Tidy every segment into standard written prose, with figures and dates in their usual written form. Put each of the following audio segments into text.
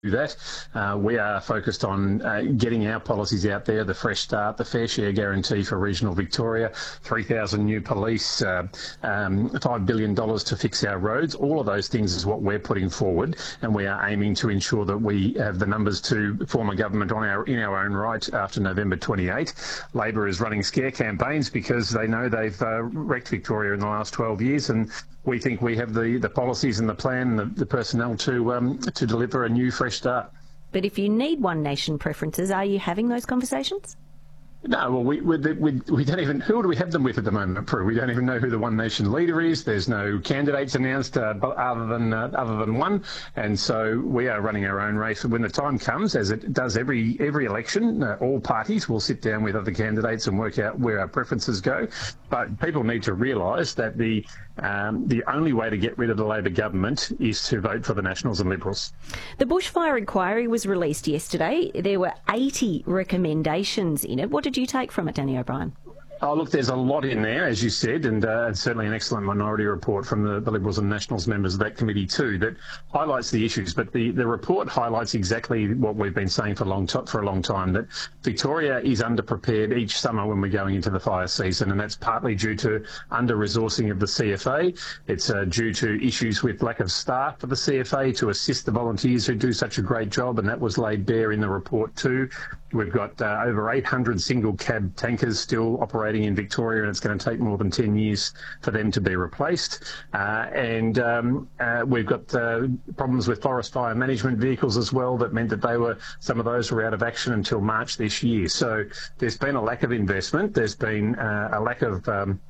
that. We are focused on getting our policies out there, the Fresh Start, the Fair Share Guarantee for regional Victoria, 3,000 new police, $5 billion to fix our roads. All of those things is what we're putting forward, and we are aiming to ensure that we have the numbers to form a government in our own right after November 28. Labor is running scare campaigns because they know they've wrecked Victoria in the last 12 years, and we think we have the policies and the plan and the personnel to deliver a new fresh start. But if you need One Nation preferences, are you having those conversations? No, well, we don't even, who do we have them with at the moment, Prue? We don't even know who the One Nation leader is. There's no candidates announced other than one, and so we are running our own race. When the time comes, as it does every election, all parties will sit down with other candidates and work out where our preferences go. But people need to realise that the only way to get rid of the Labor government is to vote for the Nationals and Liberals. The bushfire inquiry was released yesterday. There were 80 recommendations in it. What did you take from it, Danny O'Brien? Oh, look, there's a lot in there, as you said, and certainly an excellent minority report from the Liberals and Nationals members of that committee too that highlights the issues. But the report highlights exactly what we've been saying for a long time, that Victoria is underprepared each summer when we're going into the fire season, and that's partly due to under-resourcing of the CFA. It's due to issues with lack of staff for the CFA to assist the volunteers who do such a great job, and that was laid bare in the report too. We've got over 800 single cab tankers still operating in Victoria, and it's going to take more than 10 years for them to be replaced. We've got problems with forest fire management vehicles as well that meant that some of those were out of action until March this year. So there's been a lack of investment. There's been a lack of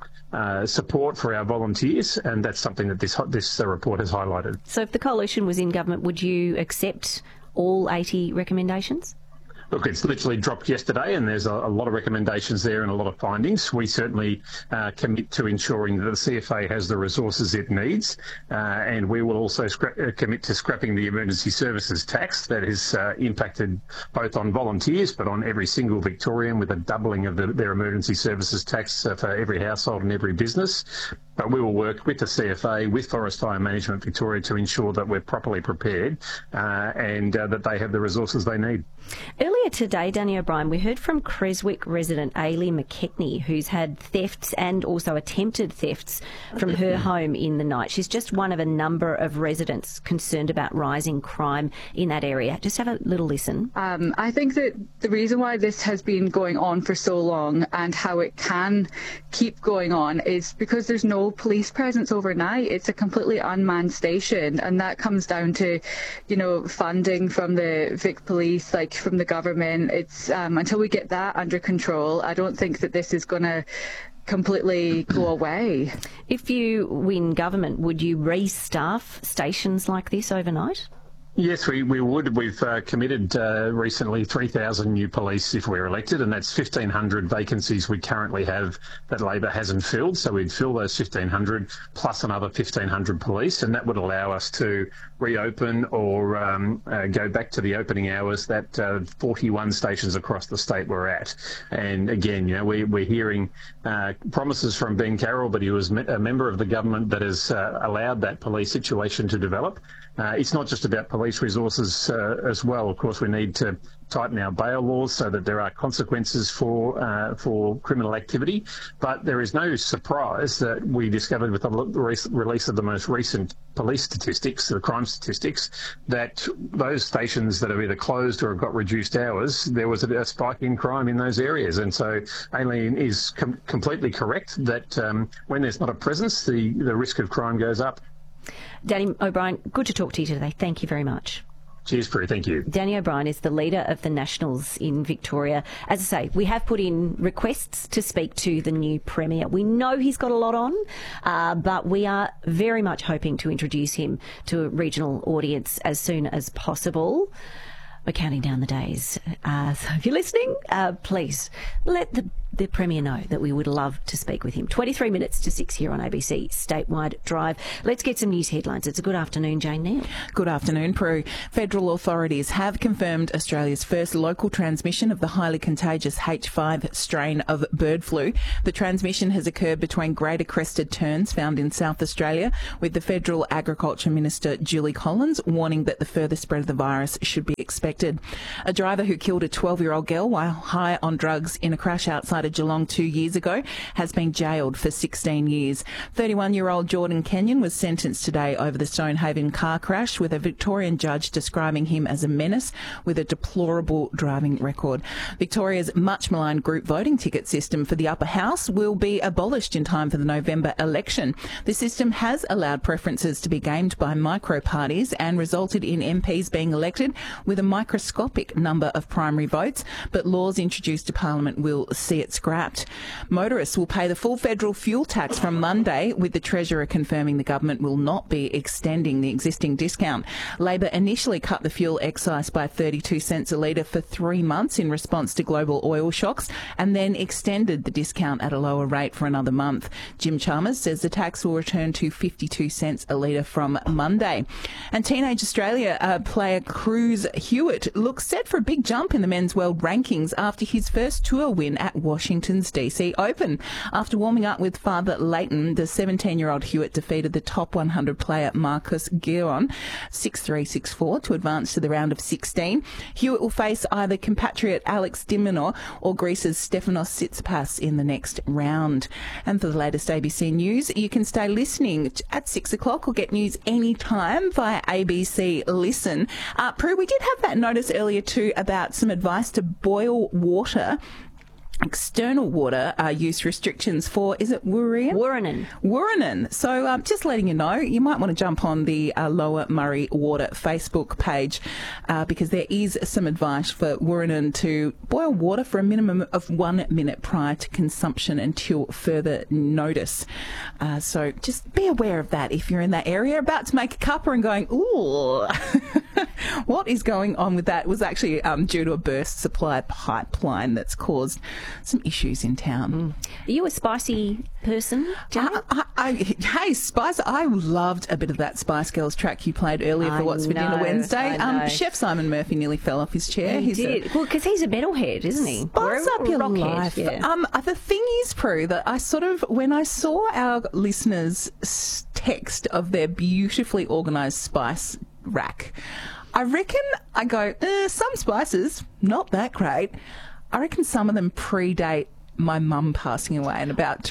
support for our volunteers, and that's something that this report has highlighted. So if the coalition was in government, would you accept all 80 recommendations? Look, it's literally dropped yesterday, and there's a lot of recommendations there and a lot of findings. We certainly commit to ensuring that the CFA has the resources it needs, and we will also commit to scrapping the emergency services tax that has impacted both on volunteers but on every single Victorian, with a doubling of their emergency services tax for every household and every business. But we will work with the CFA, with Forest Fire Management Victoria, to ensure that we're properly prepared and that they have the resources they need. Earlier today, Danny O'Brien, we heard from Creswick resident Ailey McKechnie, who's had thefts and also attempted thefts from her home in the night. She's just one of a number of residents concerned about rising crime in that area. Just have a little listen. I think that the reason why this has been going on for so long and how it can keep going on is because there's no police presence overnight. It's a completely unmanned station, and that comes down to, funding from the Vic Police, like from the government. It's until we get that under control, I don't think that this is going to completely go away. If you win government, would you restaff stations like this overnight? Yes, we would. We've committed recently 3,000 new police if we're elected, and that's 1,500 vacancies we currently have that Labor hasn't filled. So we'd fill those 1,500 plus another 1,500 police, and that would allow us to reopen or go back to the opening hours that 41 stations across the state were at. And again, we're hearing promises from Ben Carroll, but he was a member of the government that has allowed that police situation to develop. It's not just about police resources as well. Of course, we need to tighten our bail laws so that there are consequences for criminal activity. But there is no surprise that we discovered with the release of the most recent police statistics, the crime statistics, that those stations that have either closed or have got reduced hours, there was a spike in crime in those areas. And so Aileen is completely correct that when there's not a presence, the risk of crime goes up. Danny O'Brien, good to talk to you today. Thank you very much. Cheers, Prue. Thank you. Danny O'Brien is the leader of the Nationals in Victoria. As I say, we have put in requests to speak to the new Premier. We know he's got a lot on, but we are very much hoping to introduce him to a regional audience as soon as possible. We're counting down the days. So if you're listening, please let the Premier know that we would love to speak with him. 23 minutes to 6 here on ABC Statewide Drive. Let's get some news headlines. It's a good afternoon, Jane Neal. Good afternoon, Prue. Federal authorities have confirmed Australia's first local transmission of the highly contagious H5 strain of bird flu. The transmission has occurred between greater crested terns found in South Australia, with the Federal Agriculture Minister Julie Collins warning that the further spread of the virus should be expected. A driver who killed a 12-year-old girl while high on drugs in a crash outside of Geelong 2 years ago has been jailed for 16 years. 31-year-old Jordan Kenyon was sentenced today over the Stonehaven car crash, with a Victorian judge describing him as a menace with a deplorable driving record. Victoria's much maligned group voting ticket system for the upper house will be abolished in time for the November election. The system has allowed preferences to be gamed by micro-parties and resulted in MPs being elected with a microscopic number of primary votes, but laws introduced to Parliament will see it scrapped. Motorists will pay the full federal fuel tax from Monday, with the Treasurer confirming the government will not be extending the existing discount. Labor initially cut the fuel excise by 32 cents a litre for 3 months in response to global oil shocks, and then extended the discount at a lower rate for another month. Jim Chalmers says the tax will return to 52 cents a litre from Monday. And Teenage Australia player Cruz Hewitt looks set for a big jump in the men's world rankings after his first tour win at Washington's DC Open. After warming up with Father Leighton, the 17-year-old Hewitt defeated the top 100 player Marcus Giron 6-3, 6-4 to advance to the round of 16. Hewitt will face either compatriot Alex de Minaur or Greece's Stefanos Tsitsipas in the next round. And for the latest ABC News, you can stay listening at 6 o'clock or get news anytime via ABC Listen. Prue, we did have that notice earlier too about some advice to boil water, external water use restrictions for, is it Woorinen? Woorinen. So just letting you know, you might want to jump on the Lower Murray Water Facebook page because there is some advice for Woorinen to boil water for a minimum of 1 minute prior to consumption until further notice. So just be aware of that if you're in that area, about to make a cuppa and going, ooh. What is going on with that? It was actually due to a burst supply pipeline that's caused some issues in town. Are you a spicy person, Jane? Hey, Spice, I loved a bit of that Spice Girls track you played earlier for What's for Dinner Wednesday. Chef Simon Murphy nearly fell off his chair. He did. Well, because he's a metalhead, isn't he? Spice up your life. Yeah. The thing is, Prue, that I when I saw our listeners' text of their beautifully organised spice rack, I reckon I go, some spices, not that great. I reckon some of them predate my mum passing away in about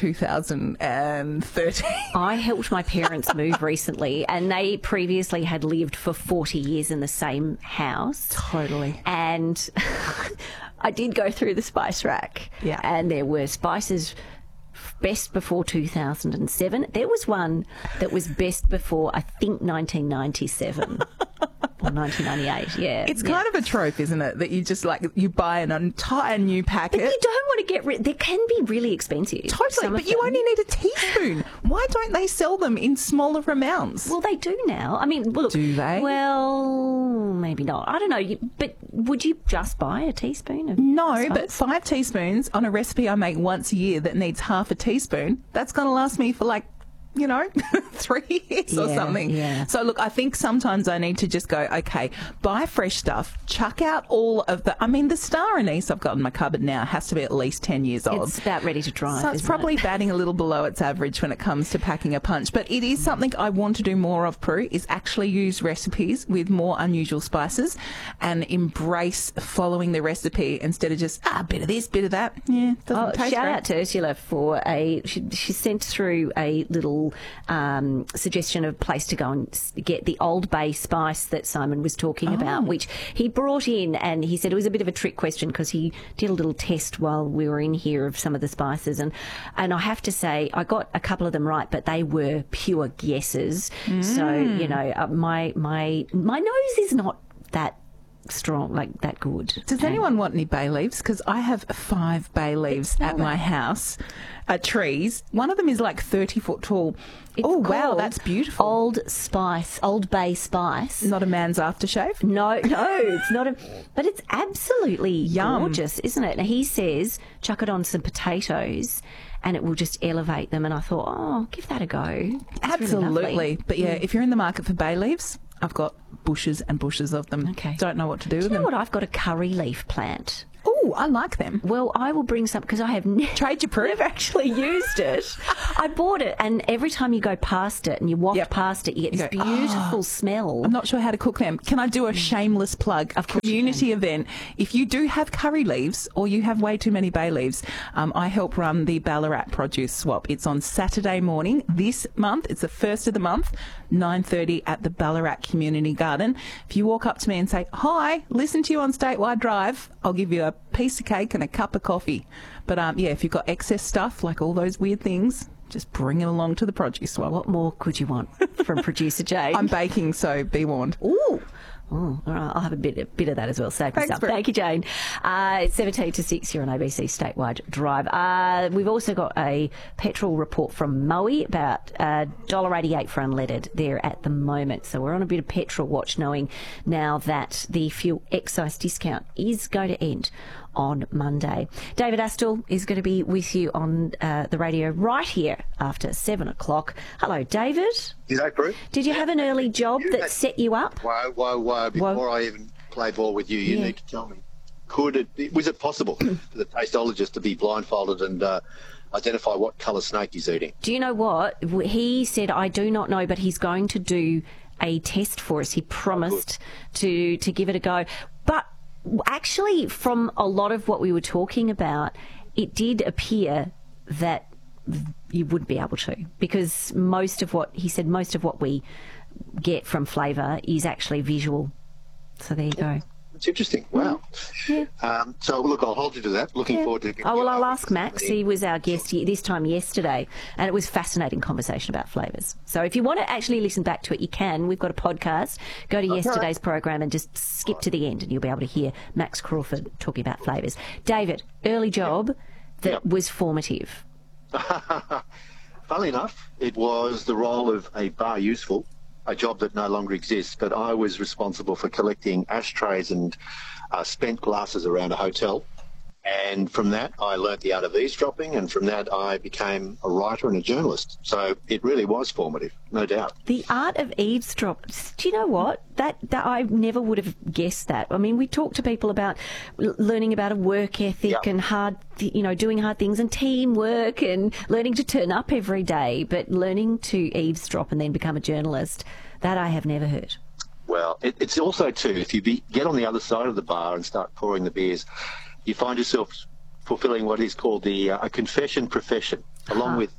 2013. I helped my parents move recently, and they previously had lived for 40 years in the same house. Totally. And I did go through the spice rack. Yeah. And there were spices best before 2007. There was one that was best before, I think, 1997. Or 1998, yeah. It's kind of a trope, isn't it? That you just you buy an entire new packet. But you don't want to get rid. They can be really expensive. Totally, but you only need a teaspoon. Why don't they sell them in smaller amounts? Well, they do now. I mean, look. Do they? Well, maybe not. I don't know. But would you just buy a teaspoon of No, spice? but 5 teaspoons on a recipe I make once a year that needs half a teaspoon, that's going to last me for 3 years or something. Yeah. So look, I think sometimes I need to just go, okay, buy fresh stuff, chuck out all of the star anise I've got in my cupboard now has to be at least 10 years old. It's about ready to dry. So it's probably batting a little below its average when it comes to packing a punch. But it is something I want to do more of, Prue, is actually use recipes with more unusual spices and embrace following the recipe instead of just, a bit of this, bit of that. Yeah, doesn't taste shout great. out to Ursula for she sent through a little suggestion of a place to go and get the Old Bay spice that Simon was talking about, which he brought in, and he said it was a bit of a trick question because he did a little test while we were in here of some of the spices, and I have to say I got a couple of them right, but they were pure guesses. So my nose is not that strong, like that good. Does anyone want any bay leaves? Because I have 5 bay leaves at my house, trees. One of them is like 30 foot tall. Wow, that's beautiful. Old Bay Spice. Not a man's aftershave? No, it's not but it's absolutely gorgeous, isn't it? And he says, chuck it on some potatoes and it will just elevate them. And I thought, give that a go. It's Absolutely. really lovely. But yeah, if you're in the market for bay leaves, I've got bushes and bushes of them. Okay. Don't know what to do with You know them. what? I've got a curry leaf plant. Oh, I like them. Well, I will bring some because I have Trade your proof. never actually used it. I bought it, and every time you go past it and you walk past it, you get this beautiful smell. I'm not sure how to cook them. Can I do a shameless plug? A community event. If you do have curry leaves or you have way too many bay leaves, I help run the Ballarat Produce Swap. It's on Saturday morning this month. It's the first of the month, 9:30 at the Ballarat Community Garden. If you walk up to me and say, hi, listen to you on Statewide Drive, I'll give you a piece of cake and a cup of coffee. But if you've got excess stuff, like all those weird things, just bring it along to the produce swap. What more could you want from producer Jane? I'm baking, so be warned. Ooh. Oh, all right, I'll have a bit of that as well. Save me some. Thank you, Jane. 17 to 6 here on ABC Statewide Drive. We've also got a petrol report from Moe about $1.88 for unleaded there at the moment. So we're on a bit of petrol watch, knowing now that the fuel excise discount is going to end on Monday. David Astle is going to be with you on the radio right here after 7 o'clock. Hello, David. G'day, Bruce. Did you have an early job that set you up? Whoa. Before I even play ball with you, you need to tell me. Was it possible for the tasteologist to be blindfolded and identify what colour snake he's eating? Do you know what? He said, I do not know, but he's going to do a test for us. He promised to give it a go. But actually, from a lot of what we were talking about, it did appear that you would be able to, because most of what we get from flavour is actually visual. So there you go. It's interesting. Wow. Yeah. So, look, I'll hold you to that. Looking forward to... I'll ask Max. He was our guest this time yesterday, and it was a fascinating conversation about flavours. So if you want to actually listen back to it, you can. We've got a podcast. Go to yesterday's program and just skip to the end, and you'll be able to hear Max Crawford talking about flavours. David, early job that was formative. Funnily enough, it was the role of a bar useful, a job that no longer exists, but I was responsible for collecting ashtrays and spent glasses around a hotel. And from that, I learnt the art of eavesdropping, and from that, I became a writer and a journalist. So it really was formative, no doubt. The art of eavesdropping. Do you know what? That I never would have guessed that. I mean, we talk to people about learning about a work ethic and doing hard things and teamwork and learning to turn up every day, but learning to eavesdrop and then become a journalist, that I have never heard. Well, it's also, too, if you get on the other side of the bar and start pouring the beers, you find yourself fulfilling what is called a confession profession, along with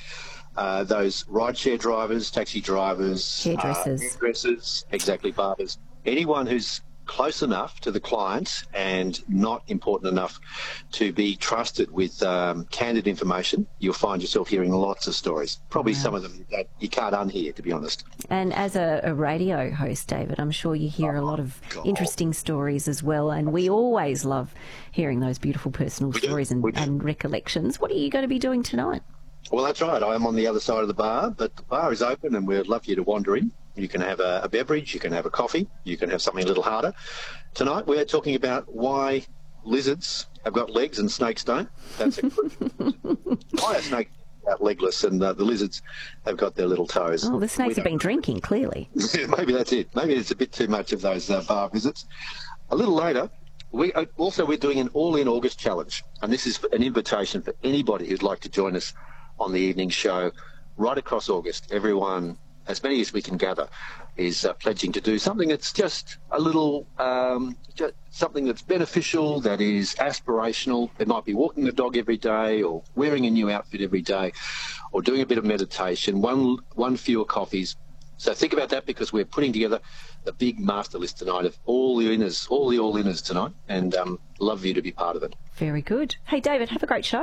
those rideshare drivers, taxi drivers, hairdressers, exactly, barbers, anyone who's close enough to the client and not important enough to be trusted with candid information. You'll find yourself hearing lots of stories, probably some of them that you can't unhear, to be honest. And as a radio host, David, I'm sure you hear a lot of interesting stories as well, and we always love hearing those beautiful personal stories and recollections. What are you going to be doing tonight? Well, that's right. I'm on the other side of the bar, but the bar is open and we'd love you to wander in. You can have a beverage, you can have a coffee, you can have something a little harder. Tonight we're talking about why lizards have got legs and snakes don't. That's a why are snakes legless and the lizards have got their little toes. Oh, the snakes have been drinking, clearly. Maybe that's it. Maybe it's a bit too much of those bar visits. A little later, we're doing an All-In August challenge, and this is an invitation for anybody who'd like to join us on the evening show right across August. Everyone, as many as we can gather, is pledging to do something that's just a little, something that's beneficial, that is aspirational. It might be walking the dog every day, or wearing a new outfit every day, or doing a bit of meditation, one fewer coffees. So think about that, because we're putting together the big master list tonight of all the all-inners tonight, and love you to be part of it. Very good. Hey, David, have a great show.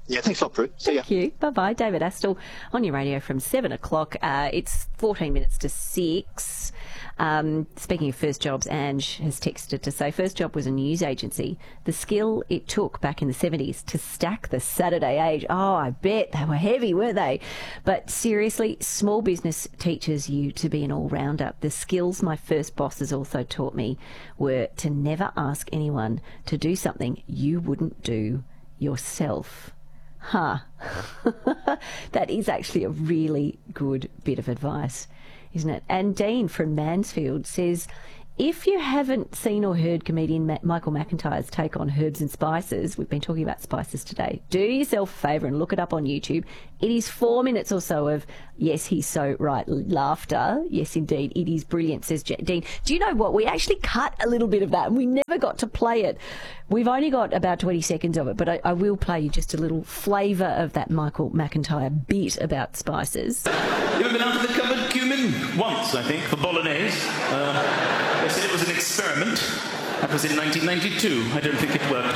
Yeah, thanks a lot, Prue. See ya. Thank you. Bye-bye. David Astle on your radio from 7 o'clock. It's 14 minutes to 6. Speaking of first jobs, Ange has texted to say first job was a news agency. The skill it took back in the 70s to stack the Saturday Age. Oh, I bet they were heavy, weren't they? But seriously, small business teaches you to be an all-rounder. The skills my first bosses also taught me were to never ask anyone to do something you wouldn't do yourself. That is actually a really good bit of advice, isn't it? And Dean from Mansfield says, if you haven't seen or heard comedian Michael McIntyre's take on herbs and spices, we've been talking about spices today, do yourself a favour and look it up on YouTube. It is 4 minutes or so of, yes, he's so right, laughter. Yes, indeed, it is brilliant, says Dean. Do you know what? We actually cut a little bit of that and we never got to play it. We've only got about 20 seconds of it, but I will play you just a little flavour of that Michael McIntyre bit about spices. You ever been out to the cupboard, cumin? Once, I think, for bolognese. They said it was an experiment. That was in 1992. I don't think it worked.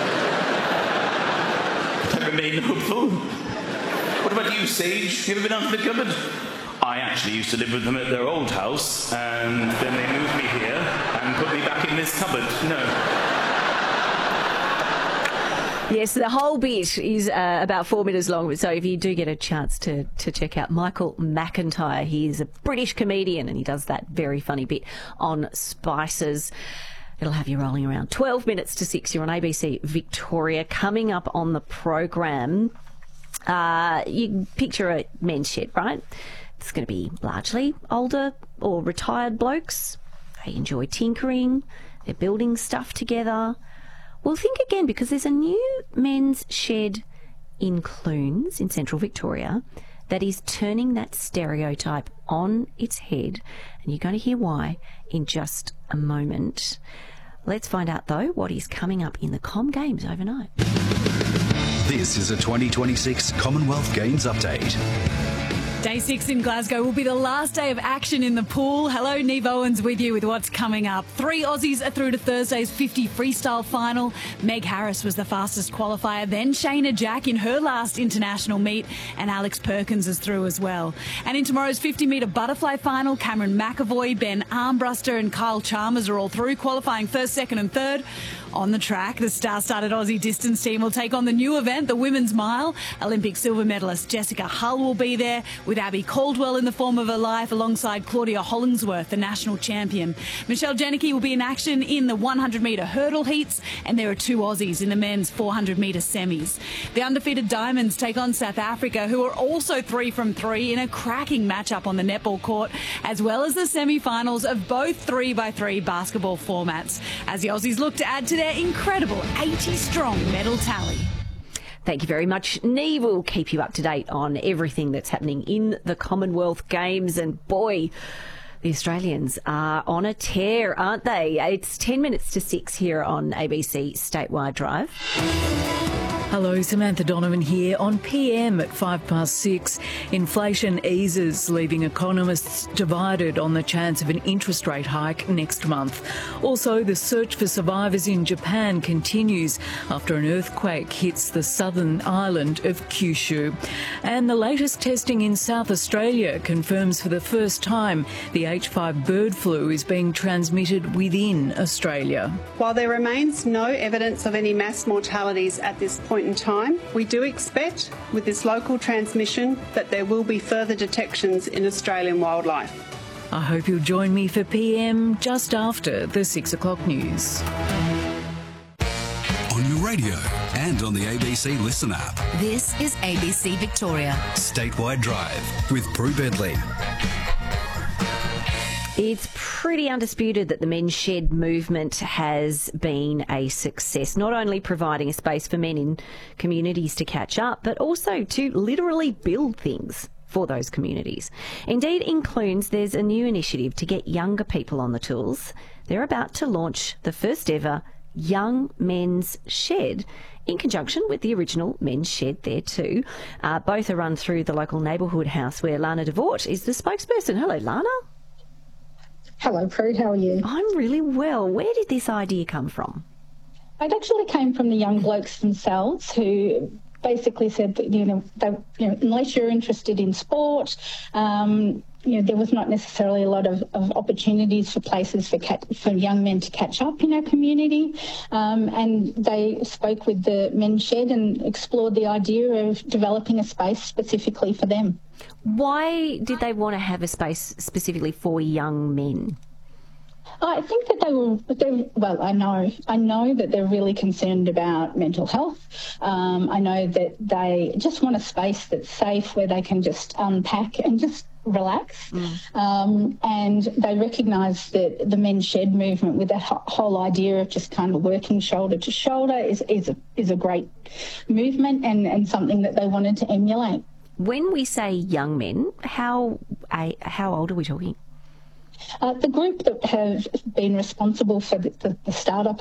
But I remain hopeful. What about you, Sage? You ever been out to the cupboard? I actually used to live with them at their old house, and then they moved me here and put me back in this cupboard. No. Yes, the whole bit is about 4 minutes long, so if you do get a chance to check out Michael McIntyre, he is a British comedian and he does that very funny bit on spices. It'll have you rolling around. 12 minutes to 6, you're on ABC Victoria. Coming up on the program, you picture a men's shed, right? It's going to be largely older or retired blokes. They enjoy tinkering, they're building stuff together. Well, think again, because there's a new men's shed in Clunes in central Victoria that is turning that stereotype on its head. And you're going to hear why in just a moment. Let's find out, though, what is coming up in the Com Games overnight. This is a 2026 Commonwealth Games update. Day 6 in Glasgow will be the last day of action in the pool. Hello, Neve Owens with you with what's coming up. 3 Aussies are through to Thursday's 50 freestyle final. Meg Harris was the fastest qualifier, then Shayna Jack in her last international meet, and Alex Perkins is through as well. And in tomorrow's 50-metre butterfly final, Cameron McAvoy, Ben Armbruster and Kyle Chalmers are all through, qualifying first, second and third. On the track, the star-studded Aussie distance team will take on the new event, the Women's Mile. Olympic silver medalist Jessica Hull will be there, with Abby Caldwell in the form of her life alongside Claudia Hollingsworth, the national champion. Michelle Janicki will be in action in the 100-metre hurdle heats, and there are 2 Aussies in the men's 400-metre semis. The undefeated Diamonds take on South Africa, who are also 3 from 3 in a cracking matchup on the netball court, as well as the semi-finals of both 3x3 basketball formats, as the Aussies look to add to their incredible 80-strong medal tally. Thank you very much, Neve. We'll keep you up to date on everything that's happening in the Commonwealth Games. And boy, the Australians are on a tear, aren't they? It's 10 minutes to 6 here on ABC Statewide Drive. Hello, Samantha Donovan here on PM at 6:05. Inflation eases, leaving economists divided on the chance of an interest rate hike next month. Also, the search for survivors in Japan continues after an earthquake hits the southern island of Kyushu. And the latest testing in South Australia confirms for the first time the H5 bird flu is being transmitted within Australia. While there remains no evidence of any mass mortalities at this point in time, we do expect with this local transmission that there will be further detections in Australian wildlife. I hope you'll join me for PM just after the 6 o'clock news. On your radio and on the ABC Listen app. This is ABC Victoria. Statewide Drive with Prue Bedley. It's pretty undisputed that the men's shed movement has been a success, not only providing a space for men in communities to catch up, but also to literally build things for those communities. Indeed, in Clunes, there's a new initiative to get younger people on the tools. They're about to launch the first ever Young Men's Shed in conjunction with the original Men's Shed there too. Both are run through the local neighbourhood house where Lana DeVort is the spokesperson. Hello, Lana. Hello, Prue. How are you? I'm really well. Where did this idea come from? It actually came from the young blokes themselves who basically said that, unless you're interested in sport, there was not necessarily a lot of opportunities for places for young men to catch up in our community. And they spoke with the Men's Shed and explored the idea of developing a space specifically for them. Why did they want to have a space specifically for young men? I think that I know that they're really concerned about mental health. I know that they just want a space that's safe where they can just unpack and just relax. And they recognise that the Men's Shed movement, with that whole idea of just kind of working shoulder to shoulder, is a great movement and something that they wanted to emulate. When we say young men, how old are we talking? The group that have been responsible for the startup